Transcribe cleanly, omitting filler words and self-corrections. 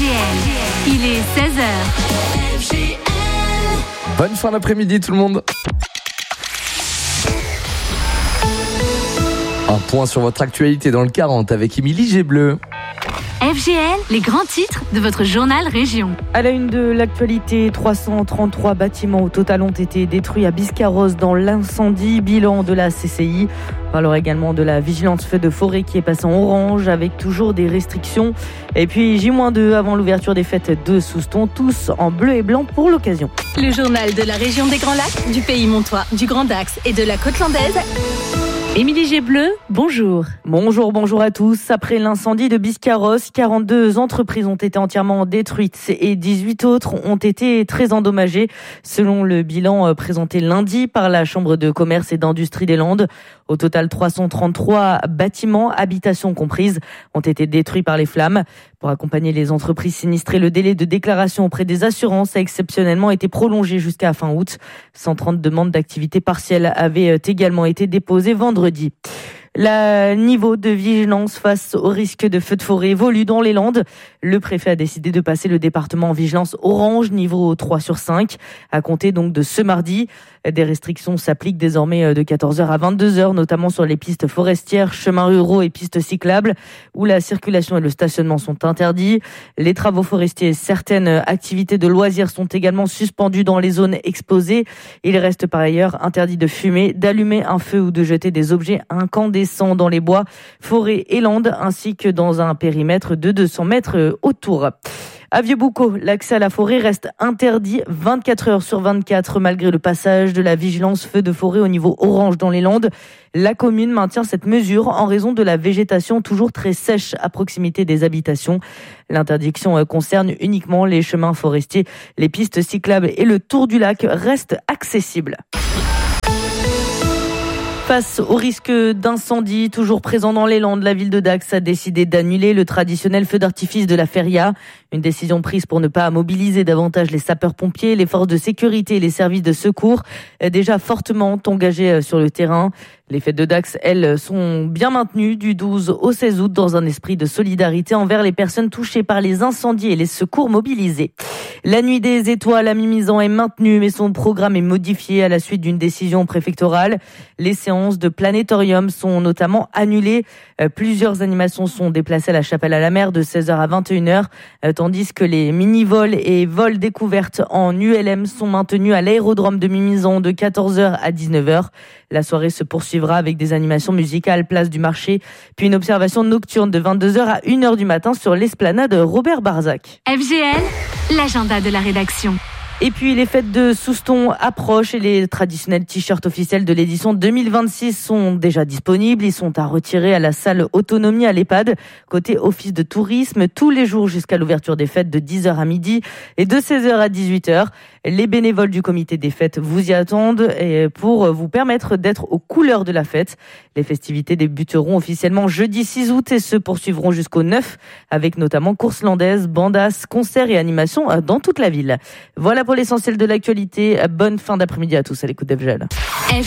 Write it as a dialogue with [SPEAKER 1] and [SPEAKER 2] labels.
[SPEAKER 1] FGL, il est 16h.
[SPEAKER 2] Bonne fin d'après-midi tout le monde. Un point sur votre actualité dans le 40 avec Émilie Gébleu.
[SPEAKER 1] FGL, les grands titres de votre journal Région.
[SPEAKER 3] À la une de l'actualité, 333 bâtiments au total ont été détruits à Biscarrosse dans l'incendie. Bilan de la CCI. On parlera également de la vigilance feu de forêt qui est passée en orange avec toujours des restrictions. Et puis J-2 avant l'ouverture des fêtes de Souston, tous en bleu et blanc pour l'occasion.
[SPEAKER 1] Le journal de la région des Grands Lacs, du Pays Montois, du Grand Dax et de la Côte Landaise. Émilie Gébleu, bonjour.
[SPEAKER 3] Bonjour à tous. Après l'incendie de Biscarrosse, 42 entreprises ont été entièrement détruites et 18 autres ont été très endommagées, selon le bilan présenté lundi par la Chambre de commerce et d'industrie des Landes. Au total, 333 bâtiments, habitations comprises, ont été détruits par les flammes. Pour accompagner les entreprises sinistrées, le délai de déclaration auprès des assurances a exceptionnellement été prolongé jusqu'à fin août. 130 demandes d'activité partielle avaient également été déposées vendredi. Le niveau de vigilance face au risque de feux de forêt évolue dans les Landes. Le préfet a décidé de passer le département en vigilance orange, niveau 3 sur 5, à compter donc de ce mardi. Des restrictions s'appliquent désormais de 14h à 22h, notamment sur les pistes forestières, chemins ruraux et pistes cyclables, où la circulation et le stationnement sont interdits. Les travaux forestiers et certaines activités de loisirs sont également suspendus dans les zones exposées. Il reste par ailleurs interdit de fumer, d'allumer un feu ou de jeter des objets incandescents dans les bois, forêts et landes, ainsi que dans un périmètre de 200 mètres autour. À Vieux-Boucau, l'accès à la forêt reste interdit 24 heures sur 24 malgré le passage de la vigilance feu de forêt au niveau orange dans les Landes. La commune maintient cette mesure en raison de la végétation toujours très sèche à proximité des habitations. L'interdiction concerne uniquement les chemins forestiers. Les pistes cyclables et le tour du lac restent accessibles. Face au risque d'incendie toujours présent dans les Landes, la ville de Dax a décidé d'annuler le traditionnel feu d'artifice de la feria. Une décision prise pour ne pas mobiliser davantage les sapeurs-pompiers, les forces de sécurité et les services de secours, déjà fortement engagés sur le terrain. Les fêtes de Dax, elles, sont bien maintenues du 12 au 16 août dans un esprit de solidarité envers les personnes touchées par les incendies et les secours mobilisés. La nuit des étoiles à Mimizan est maintenue, mais son programme est modifié à la suite d'une décision préfectorale. Les séances de planétorium sont notamment annulées. Plusieurs animations sont déplacées à la Chapelle à la Mer de 16h à 21h, tandis que les mini-vols et vols découvertes en ULM sont maintenus à l'aérodrome de Mimizan de 14h à 19h. La soirée se poursuivra avec des animations musicales place du marché, puis une observation nocturne de 22h à 1h du matin sur l'esplanade Robert Barzac.
[SPEAKER 1] FGL, l'agenda de la rédaction.
[SPEAKER 3] Et puis les fêtes de Souston approchent et les traditionnels t-shirts officiels de l'édition 2026 sont déjà disponibles. Ils sont à retirer à la salle Autonomie à l'EHPAD, côté office de tourisme, tous les jours jusqu'à l'ouverture des fêtes de 10h à midi et de 16h à 18h. Les bénévoles du comité des fêtes vous y attendent et pour vous permettre d'être aux couleurs de la fête. Les festivités débuteront officiellement jeudi 6 août et se poursuivront jusqu'au 9 avec notamment courses landaises, bandas, concerts et animations dans toute la ville. Voilà pour l'essentiel de l'actualité. Bonne fin d'après-midi à tous à l'écoute d'FGL.